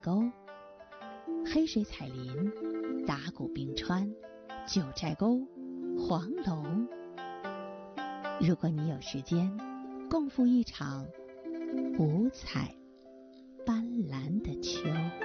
沟、黑水彩林、打鼓冰川、九寨沟、黄龙。如果你有时间，共赴一场五彩斑斓的秋。